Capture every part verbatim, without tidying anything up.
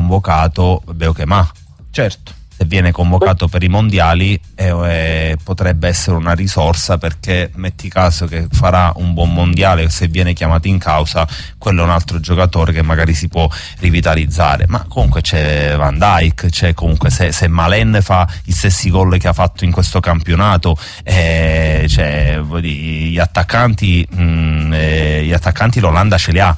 convocato Beukema. Certo. Se viene convocato per i mondiali eh, eh, potrebbe essere una risorsa, perché metti caso che farà un buon mondiale, se viene chiamato in causa quello è un altro giocatore che magari si può rivitalizzare. Ma comunque c'è Van Dijk, c'è comunque se, se Malen fa i stessi gol che ha fatto in questo campionato, eh, cioè, gli attaccanti mh, eh, gli attaccanti l'Olanda ce li ha,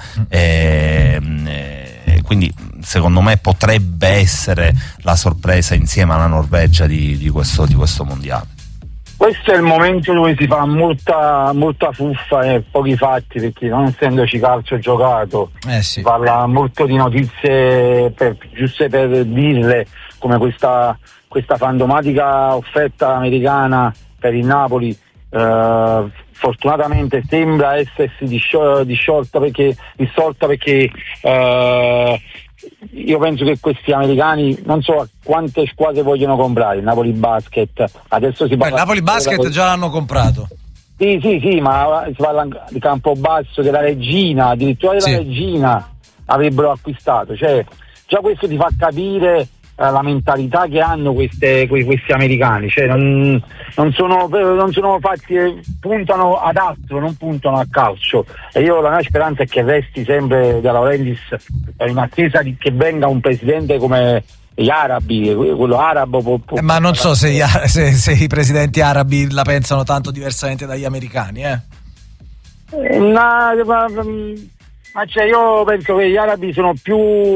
eh, eh, quindi secondo me potrebbe essere la sorpresa insieme alla Norvegia di, di, questo, di questo mondiale. Questo è il momento dove si fa molta, molta fuffa e pochi fatti, perché non essendoci calcio giocato eh sì. si parla molto di notizie per, giuste per dirle, come questa, questa fantomatica offerta americana per il Napoli. Uh, fortunatamente sembra essersi disciolta perché, dissolta perché uh, io penso che questi americani non so quante squadre vogliono comprare. Il Napoli Basket adesso si parla. Beh, Napoli Basket già l'hanno comprato. Sì, sì, sì, ma si parla di Campobasso, della Regina, addirittura della sì. Regina avrebbero acquistato. Cioè, già questo ti fa capire la mentalità che hanno queste, questi americani, cioè non, non, sono, non sono fatti, puntano ad altro, non puntano a calcio. E io la mia speranza è che resti sempre De Laurentiis in attesa di che venga un presidente come gli arabi, quello arabo può, può eh, ma non so se, gli, se, se i presidenti arabi la pensano tanto diversamente dagli americani, eh? eh no, ma, Ma cioè io penso che gli arabi sono più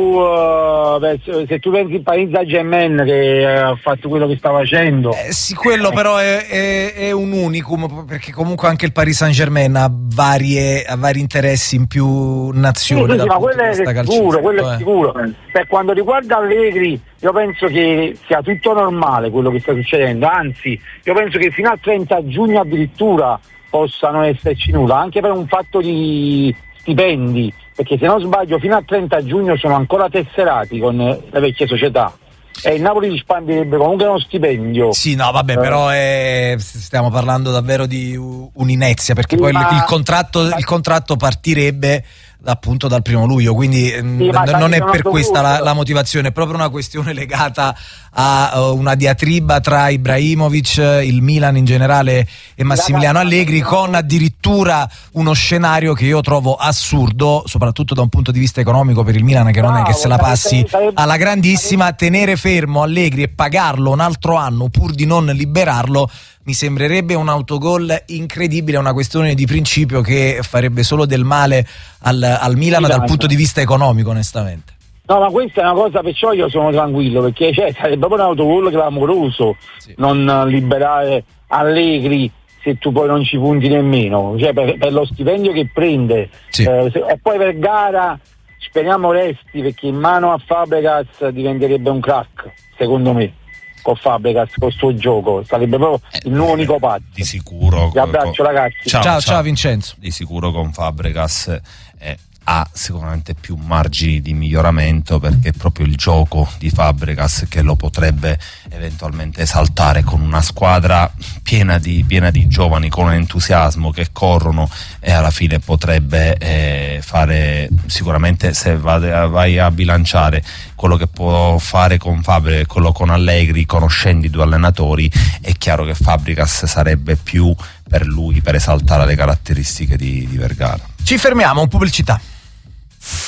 uh, se tu pensi il Paris Saint-Germain che ha fatto quello che sta facendo, eh, sì, quello però è, è, è un unicum, perché comunque anche il Paris Saint-Germain ha varie ha vari interessi in più nazioni. Sì, sì, ma quello è sicuro, quello è eh. sicuro. Per quanto riguarda Allegri, io penso che sia tutto normale quello che sta succedendo, anzi io penso che fino al trenta giugno addirittura possano esserci nulla, anche per un fatto di stipendi, perché se non sbaglio fino al trenta giugno sono ancora tesserati con le vecchie società e il Napoli risparmierebbe comunque uno stipendio. Sì, no, vabbè, eh. però è, stiamo parlando davvero di un'inezia, perché sì, poi il, il, contratto, il contratto partirebbe appunto dal primo luglio, quindi sì, n- non è per questa la, la motivazione, è proprio una questione legata a uh, una diatriba tra Ibrahimovic, il Milan in generale e Massimiliano Allegri, con addirittura uno scenario che io trovo assurdo, soprattutto da un punto di vista economico per il Milan, che non è che se la passi alla grandissima. Tenere fermo Allegri e pagarlo un altro anno pur di non liberarlo mi sembrerebbe un autogol incredibile, una questione di principio che farebbe solo del male al, al Milan dal punto di vista economico, onestamente. No, ma questa è una cosa, perciò io sono tranquillo, perché cioè, sarebbe proprio un autogol clamoroso, sì, non liberare Allegri se tu poi non ci punti nemmeno, cioè per, per lo stipendio che prende, sì. eh, se, e poi per gara speriamo resti, perché in mano a Fabregas diventerebbe un crack, secondo me. Con Fabregas, con il suo gioco sarebbe proprio il nuovo eh, Nico Pazzi. Di sicuro. Vi abbraccio, con... ragazzi. Ciao, ciao, ciao Vincenzo. Di sicuro con Fabregas eh, ha sicuramente più margini di miglioramento, perché è proprio il gioco di Fabregas che lo potrebbe eventualmente esaltare, con una squadra piena di, piena di giovani con entusiasmo che corrono, e alla fine potrebbe eh, fare sicuramente, se vai, vai a bilanciare quello che può fare con Fabregas e quello con Allegri, conoscendo i due allenatori, è chiaro che Fabregas sarebbe più per lui, per esaltare le caratteristiche di, di Vergara. Ci fermiamo, pubblicità.